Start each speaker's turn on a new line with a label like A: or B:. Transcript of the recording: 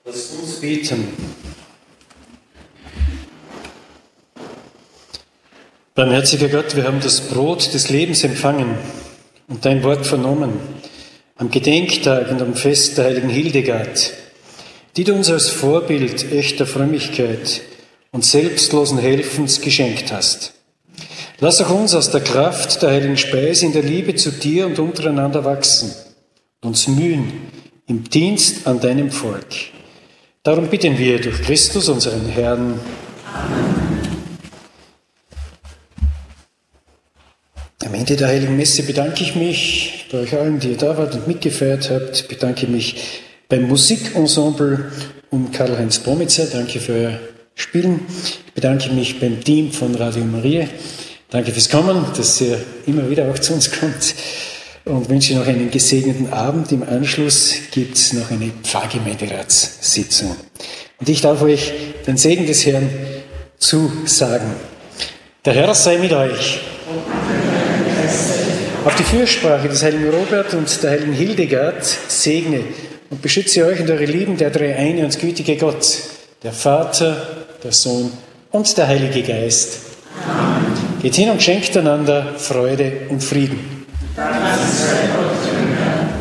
A: Lass uns beten. Barmherziger Gott, wir haben das Brot des Lebens empfangen und dein Wort vernommen am Gedenktag und am Fest der heiligen Hildegard, die du uns als Vorbild echter Frömmigkeit und selbstlosen Helfens geschenkt hast. Lass auch uns aus der Kraft der heiligen Speise in der Liebe zu dir und untereinander wachsen und uns mühen im Dienst an deinem Volk. Darum bitten wir durch Christus, unseren Herrn. Amen. Am Ende der Heiligen Messe bedanke ich mich bei euch allen, die ihr da wart und mitgefeiert habt. Bedanke mich beim Musikensemble um Karl-Heinz Bomitzer. Danke für euer Spielen. Ich bedanke mich beim Team von Radio Maria. Danke fürs Kommen, dass ihr immer wieder auch zu uns kommt. Und wünsche noch einen gesegneten Abend. Im Anschluss gibt es noch eine Pfarrgemeinderatssitzung. Und ich darf euch den Segen des Herrn zusagen. Der Herr sei mit euch. Auf die Fürsprache des heiligen Robert und der heiligen Hildegard segne und beschütze euch und eure Lieben, der dreieine und gütige Gott, der Vater, der Sohn und der Heilige Geist. Amen. Geht hin und schenkt einander Freude und Frieden. Danke.